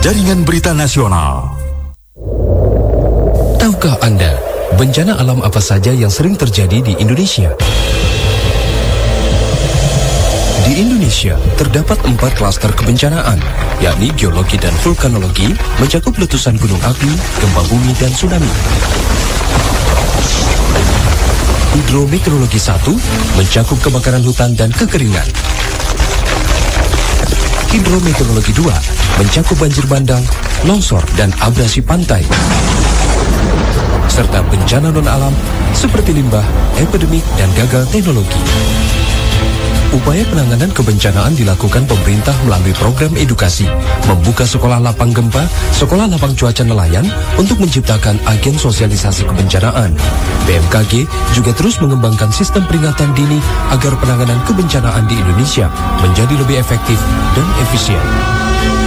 Jaringan Berita Nasional. Tahukah Anda, bencana alam apa saja yang sering terjadi di Indonesia? Di Indonesia, terdapat 4 klaster kebencanaan, yakni geologi dan vulkanologi, mencakup letusan gunung api, gempa bumi, dan tsunami. Hidrometeorologi 1, mencakup kebakaran hutan dan kekeringan. Hidrometeorologi 2, mencakup banjir bandang, longsor, dan abrasi pantai. Serta bencana non-alam seperti limbah, epidemik, dan gagal teknologi. Upaya penanganan kebencanaan dilakukan pemerintah melalui program edukasi, membuka sekolah lapang gempa, sekolah lapang cuaca nelayan untuk menciptakan agen sosialisasi kebencanaan. BMKG juga terus mengembangkan sistem peringatan dini agar penanganan kebencanaan di Indonesia menjadi lebih efektif dan efisien.